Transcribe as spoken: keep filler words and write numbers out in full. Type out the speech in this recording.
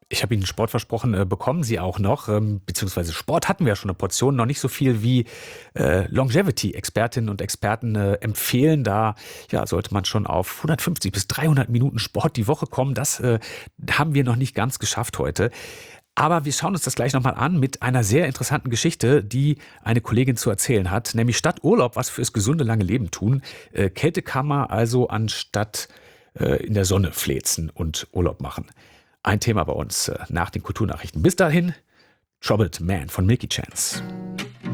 Ich habe Ihnen Sport versprochen, äh, bekommen Sie auch noch. Ähm, beziehungsweise Sport hatten wir ja schon eine Portion, noch nicht so viel wie äh, Longevity-Expertinnen und Experten äh, empfehlen. Da ja, sollte man schon auf hundertfünfzig bis dreihundert Minuten Sport die Woche kommen. Das äh, haben wir noch nicht ganz geschafft heute. Aber wir schauen uns das gleich nochmal an mit einer sehr interessanten Geschichte, die eine Kollegin zu erzählen hat. Nämlich statt Urlaub was fürs gesunde lange Leben tun. Äh, Kältekammer also anstatt äh, in der Sonne fläzen und Urlaub machen. Ein Thema bei uns äh, nach den Kulturnachrichten. Bis dahin, Troubled Man von Milky Chance.